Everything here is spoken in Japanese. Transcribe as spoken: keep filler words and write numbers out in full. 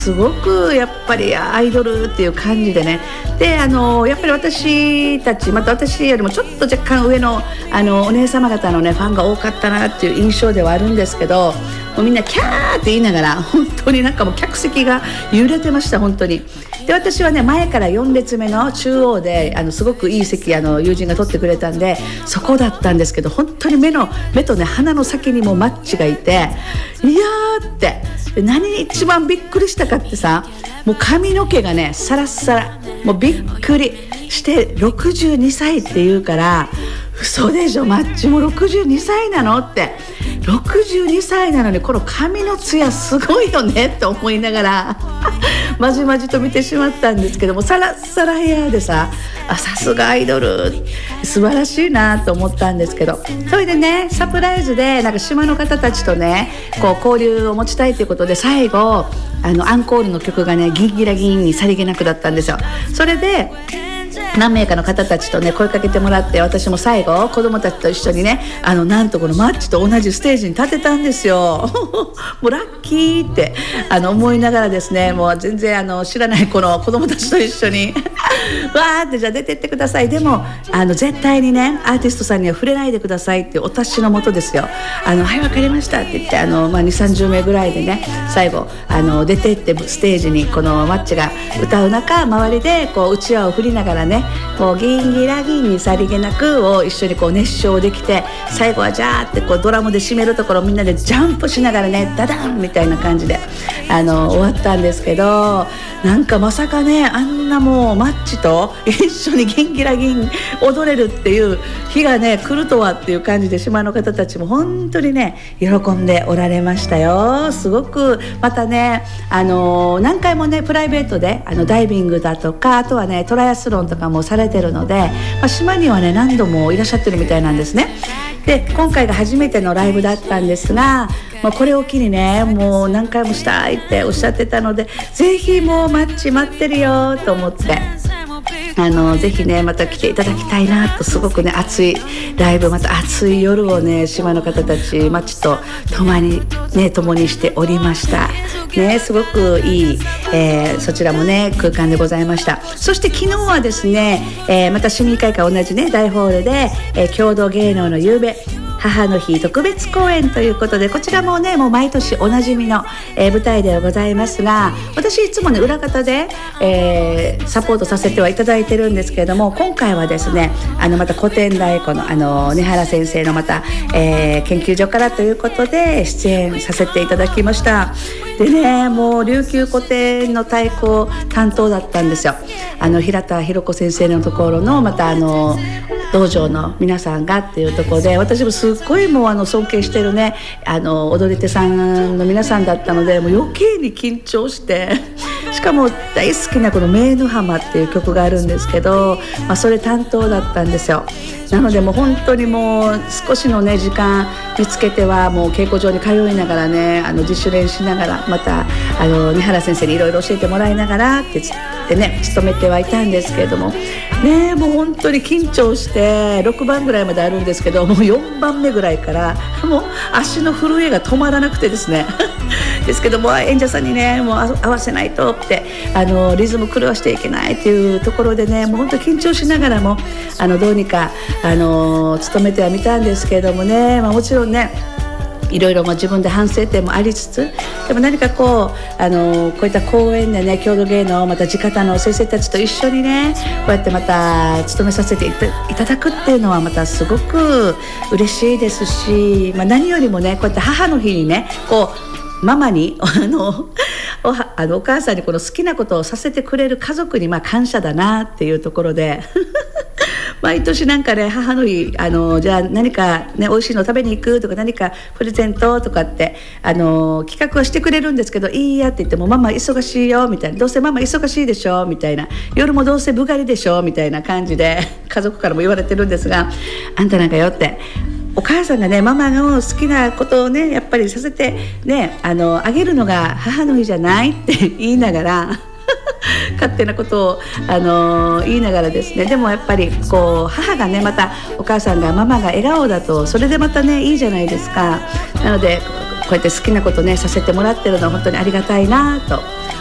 すごくやっぱりアイドルっていう感じでね。であのやっぱり私たち、また私よりもちょっと若干上のあのお姉様方のねファンが多かったなっていう印象ではあるんですけど、もうみんなキャーって言いながら本当になんかもう客席が揺れてました本当に。で私はね前からよん列目の中央であのすごくいい席あの友人が取ってくれたんでそこだったんですけど、本当に目の目とね鼻の先にもマッチがいて、いやーってで何一番びっくりしたかってさ、もう髪の毛がねサラッサラ、もうびっくりしてろくじゅうにさいって言うから、嘘でしょマッチもろくじゅうにさいなのって、ろくじゅうにさいなのにこの髪のツヤすごいよねって思いながらまじまじと見てしまったんですけども、サラッサラヘアでさ、あさすがアイドル素晴らしいなと思ったんですけど、それでねサプライズでなんか島の方たちとねこう交流を持ちたいということで最後あのアンコールの曲がねギンギラギンにさりげなくだったんですよ。それで何名かの方たちとね声かけてもらって、私も最後子供たちと一緒にねあのなんとこのマッチと同じステージに立てたんですよもうラッキーってあの思いながらですね、もう全然あの知らないこの子供たちと一緒にわーってじゃあ出てってください、でもあの絶対にねアーティストさんには触れないでくださいってお達しのもとですよ。あのはいわかりましたって言ってあの、まあ、にじゅう、さんじゅうめいぐらいでね最後あの出てってステージにこのマッチが歌う中、周りでこううちわを振りながらねこうギンギラギンにさりげなくを一緒にこう熱唱できて、最後はジャーってこうドラムで締めるところみんなでジャンプしながらねダダンみたいな感じであの終わったんですけど、なんかまさかねあんなもうマッチと一緒にギンギラギン踊れるっていう日がね来るとはっていう感じで、島の方たちも本当にね喜んでおられましたよ。すごくまたねあの何回もねプライベートであのダイビングだとかあとはねトライアスロンとかもされてるので、まあ、島にはね何度もいらっしゃってるみたいなんですね。で今回が初めてのライブだったんですが、まあ、これを機にねもう何回もしたいっておっしゃってたので、ぜひもうマッチ待ってるよと思ってあのぜひねまた来ていただきたいなと、すごくね熱いライブ、また熱い夜をね島の方たちマッチと共にね共にしておりましたね。すごくいい、えー、そちらもね空間でございました。そして昨日はですね、えー、また市民会館同じね大ホールで、えー、郷土芸能の夕べ母の日特別公演ということで、こちらもねもう毎年おなじみの、えー、舞台ではございますが、私いつもね裏方で、えー、サポートさせてはいただいてるんですけれども、今回はですねあのまた古典太鼓のあの根原先生のまた、えー、研究所からということで出演させていただきました。でねもう琉球古典の太鼓担当だったんですよ。あの平田博子先生のところのまたあの道場の皆さんがっていうところで、私もすっごいもうあの尊敬してるねあの踊り手さんの皆さんだったので、もう余計に緊張して、しかも大好きなこのメイヌ浜っていう曲があるんですけど、まあ、それ担当だったんですよ。なのでもう本当にもう少しのね時間見つけてはもう稽古場に通いながらねあの自主練しながら、またあの根原先生にいろいろ教えてもらいながらってってね勤めてはいたんですけれどもね、もう本当に緊張してろくばんぐらいまであるんですけど、もうよんばんめぐらいからもう足の震えが止まらなくてですねですけども演者さんにねもう合わせないとってあのリズム狂わしていけないっていうところでね、もう本当緊張しながらもあのどうにかあの務めてはみたんですけれどもね、まあ、もちろんねいろいろまあ自分で反省点もありつつ、でも何かこうあのこういった公演でね郷土芸能また地方の先生たちと一緒にねこうやってまた務めさせていた、いただくっていうのはまたすごく嬉しいですし、まあ、何よりもねこうやって母の日にねこうママにあの お, あのお母さんにこの好きなことをさせてくれる家族にまあ感謝だなっていうところで毎年なんかね母の日あのじゃあ何かね美味しいの食べに行くとか何かプレゼントとかってあの企画はしてくれるんですけど、いいやって言ってもママ忙しいよみたいな、どうせママ忙しいでしょみたいな、夜もどうせぶがりでしょみたいな感じで家族からも言われてるんですが、あんたなんかよってお母さんがねママの好きなことをねやっぱりさせてねあのあげるのが母の日じゃないって言いながら勝手なことを、あのー、言いながらですね、でもやっぱりこう母がねまたお母さんがママが笑顔だとそれでまたねいいじゃないですか。なのでこうやって好きなことねさせてもらってるのは本当にありがたいなと